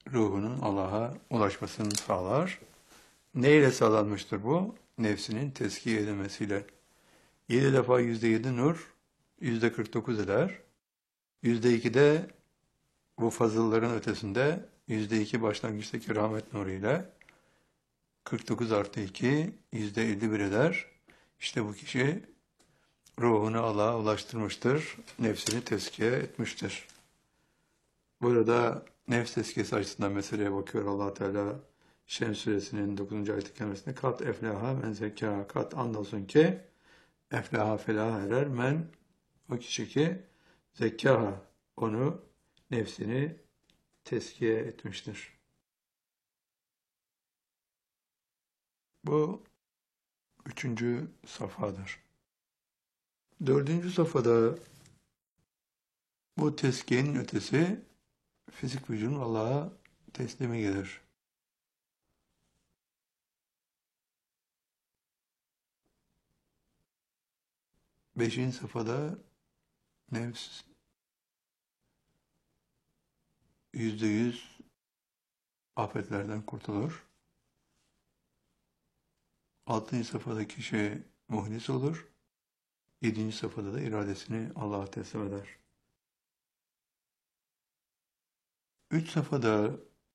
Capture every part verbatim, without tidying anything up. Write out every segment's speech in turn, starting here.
ruhunun Allah'a ulaşmasını sağlar. Neyle sağlanmıştır bu? Nefsinin tezkiye edilmesiyle. Yedi defa yüzde yedi nur, yüzde kırk dokuz eder. Yüzde iki de bu fazılların ötesinde yüzde iki başlangıçtaki rahmet nuru ile kırk dokuz artı iki yüzde elli bir eder. İşte bu kişi ruhunu Allah'a ulaştırmıştır, nefsini tezkiye etmiştir. Burada nefs tezkiyesi açısından meseleye bakıyor Allah Teala. Şems suresinin dokuzuncu ayet-i kerimesinde kat eflaha men zekâ, kat andolsun ki eflaha felaha erer men, o kişi ki zekâha, onu, nefsini tezkiye etmiştir. Bu üçüncü safhadır. Dördüncü safhada bu tezkiyenin ötesi fizik vücudun Allah'a teslimi gelir. Beşinci safhada nefs yüzde yüz afetlerden kurtulur. Altıncı safhada kişi muhlis olur. Yedinci safhada da iradesini Allah'a teslim eder. Üç safhada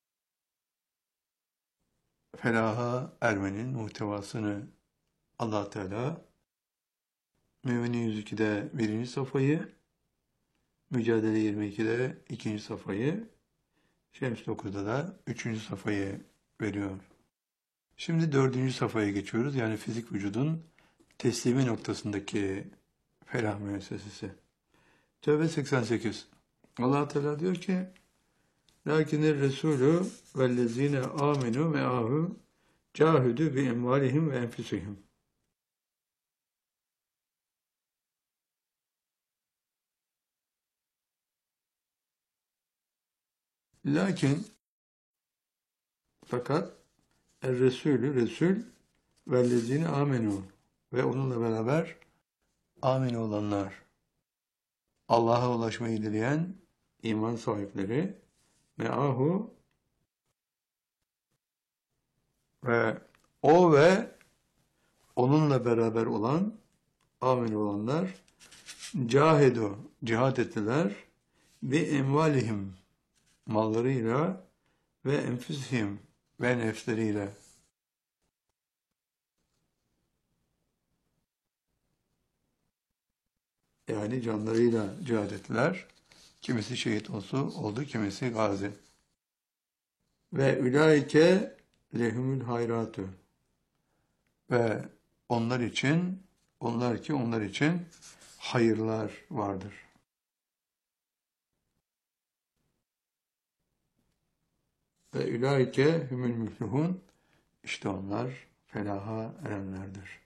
felaha ermenin muhtevasını Allah Teala, Mü'minin yüz ikide birinci safhayı, Mücadele yirmi ikide ikinci safhayı, Şems dokuzda da üçüncü safhayı veriyor. Şimdi dördüncü safhaya geçiyoruz. Yani fizik vücudun teslimi noktasındaki felah müessesesi. Tevbe seksen sekiz. Allah Teala diyor ki: "Lakinir Resulü vellezine amenu me'ahu cahidu bi emvalihim ve enfusihim." Lakin fakat er Resulü Resul vellezine amenu ve onunla beraber amin olanlar, Allah'a ulaşmayı dileyen iman sahipleri, me'ahu ve o ve onunla beraber olan amin olanlar, cahedu, cihad ettiler, bi emvalihim, mallarıyla, ve enfusihim, ve nefsleriyle. Yani canlarıyla cihad ettiler. Kimisi şehit olsu, oldu, kimisi gazi. Ve ülaike lehumul hayratü. Ve onlar için, onlar ki onlar için hayırlar vardır. Ve ülaike humul müflihun. İşte onlar felaha erenlerdir.